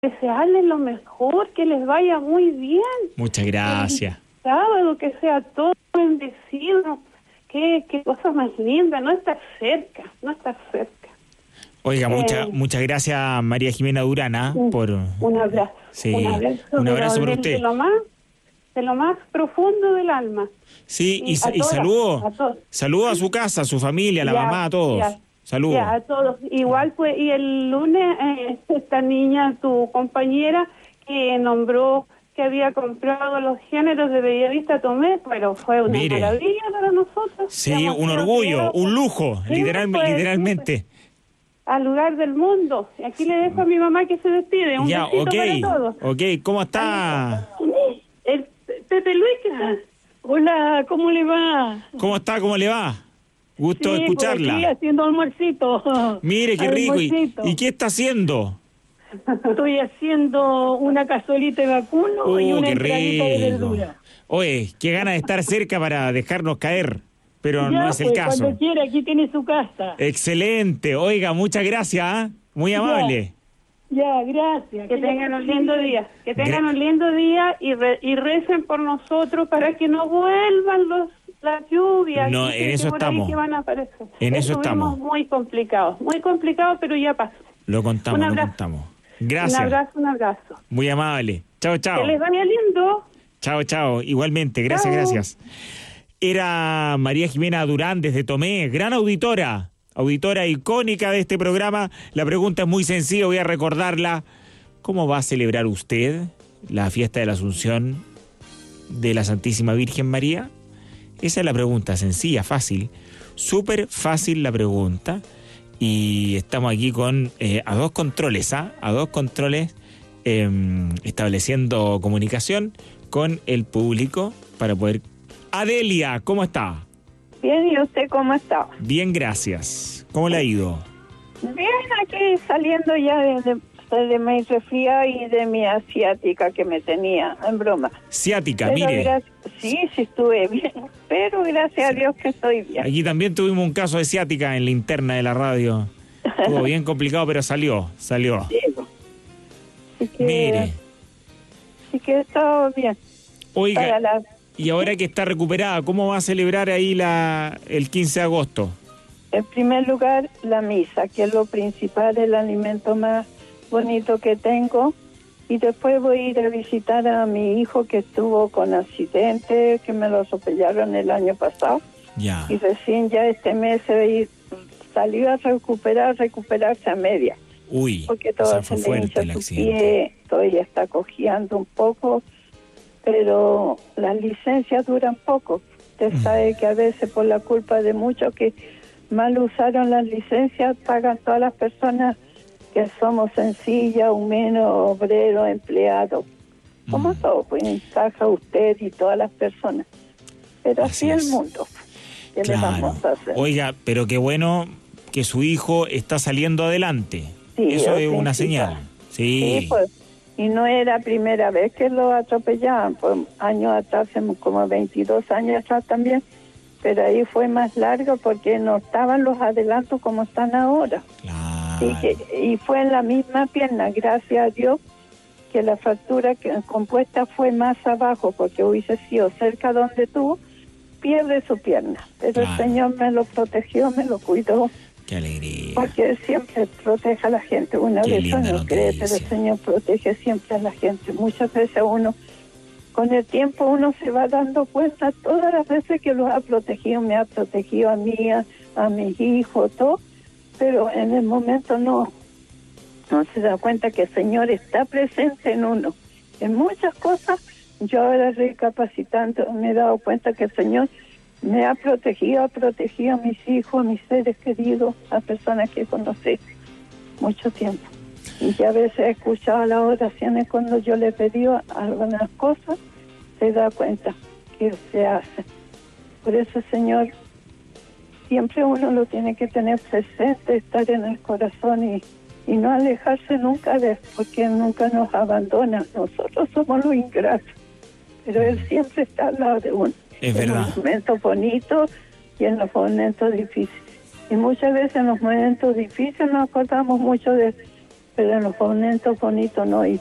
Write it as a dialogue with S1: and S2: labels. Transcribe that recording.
S1: desearles lo mejor, que les vaya muy bien.
S2: Muchas gracias.
S1: El sábado, que sea todo bendecido. Qué cosa más linda, no estar cerca.
S2: Oiga, muchas gracias, María Jimena Durán, por...
S1: Un abrazo.
S2: Sí, un abrazo por usted.
S1: De lo más profundo del alma.
S2: Sí, y saludo a su casa, a su familia, a la mamá, a todos. Saludos.
S1: A todos. Igual pues, y el lunes esta niña, tu compañera, que nombró que había comprado los géneros de Bellavista Tomé, pero fue una maravilla para nosotros.
S2: Sí, un orgullo, un lujo, sí, literalmente.
S1: Al lugar del mundo. Y aquí le dejo a mi mamá que se despide. Un besito para todos.
S2: Ok, ¿cómo está?
S1: El Pepe Luis, ¿qué tal?
S3: Hola, ¿cómo le va?
S2: ¿Cómo está? ¿Cómo le va? Gusto de escucharla.
S3: Sí, haciendo almuercito.
S2: Mire, qué rico. ¿Y qué está haciendo?
S3: Estoy haciendo una cazuelita de vacuno y una entradita de verdura.
S2: Oye, qué ganas de estar cerca para dejarnos caer, pero
S3: ya,
S2: no es el caso.
S3: Cuando quiera, aquí tiene su casa.
S2: Excelente. Oiga, muchas gracias, muy amable.
S3: Ya, gracias.
S1: Que tengan un lindo día. Que tengan un lindo día y recen por nosotros para que no vuelvan las lluvias.
S2: No, en eso estamos.
S1: Que van a aparecer.
S2: En eso estamos.
S1: Muy complicado, pero ya pasó.
S2: Lo contamos. Gracias.
S1: Un abrazo.
S2: Muy amable. Chao.
S1: Que les vaya lindo.
S2: Chao. Igualmente, gracias. Era María Jimena Durán desde Tomé, gran auditora icónica de este programa. La pregunta es muy sencilla, voy a recordarla. ¿Cómo va a celebrar usted la fiesta de la Asunción de la Santísima Virgen María? Esa es la pregunta, sencilla, fácil, súper fácil la pregunta. Y estamos aquí con a dos controles estableciendo comunicación con el público para poder... Adelia, ¿cómo está?
S4: Bien, ¿y usted cómo está?
S2: Bien, gracias. ¿Cómo le ha ido?
S4: Bien, aquí saliendo ya de mi resfriado y de mi asiática que me tenía, en broma.
S2: Ciática,
S4: pero
S2: mire.
S4: Sí, estuve bien, pero gracias a Dios que estoy bien.
S2: Aquí también tuvimos un caso de ciática en la interna de la radio. Estuvo bien complicado, pero salió.
S4: Sí, así que,
S2: mire.
S4: Así que he estado bien.
S2: Oiga, y ahora que está recuperada, ¿cómo va a celebrar ahí el 15 de agosto?
S4: En primer lugar, la misa, que es lo principal, el alimento más bonito que tengo. Y después voy a ir a visitar a mi hijo que estuvo con accidente, que me lo atropellaron el año pasado.
S2: Ya.
S4: Y recién ya este mes salió a recuperarse a media.
S2: Uy,
S4: porque todo
S2: fue
S4: se
S2: fuerte
S4: le hincha
S2: el
S4: su pie, todavía está cojeando un poco, pero las licencias duran poco. Usted sabe que a veces por la culpa de muchos que mal usaron las licencias, pagan todas las personas que somos sencillas, menos obreros, empleados, como todo, pues encaja usted y todas las personas. Pero así es el mundo. ¿Qué le vamos a hacer?
S2: Oiga, pero qué bueno que su hijo está saliendo adelante.
S4: Sí,
S2: eso es una señal. Sí,
S4: pues, y no era primera vez que lo atropellaban, pues años atrás, como 22 años atrás también, pero ahí fue más largo porque no estaban los adelantos como están ahora.
S2: Claro.
S4: Y fue en la misma pierna, gracias a Dios, que la fractura compuesta fue más abajo, porque hubiese sido cerca donde tuvo, pierde su pierna. Pero el Señor me lo protegió, me lo cuidó.
S2: Qué alegría.
S4: Porque Él siempre protege a la gente. Una vez no cree, pero el Señor protege siempre a la gente. Muchas veces con el tiempo uno se va dando cuenta todas las veces que los ha protegido. Me ha protegido a mí, a mis hijos, todo. Pero en el momento no se da cuenta que el Señor está presente en uno. En muchas cosas, yo ahora recapacitando me he dado cuenta que el Señor me ha protegido a mis hijos, a mis seres queridos, a personas que conocí mucho tiempo. Y ya a veces he escuchado las oraciones cuando yo le pedí algunas cosas, se da cuenta que se hace. Por eso, Señor, siempre uno lo tiene que tener presente, estar en el corazón y no alejarse nunca de él, porque Él nunca nos abandona. Nosotros somos los ingratos, pero Él siempre está al lado de uno.
S2: Es verdad.
S4: En los momentos bonitos y en los momentos difíciles. Y muchas veces en los momentos difíciles nos acordamos mucho de pero en los momentos bonitos no. Y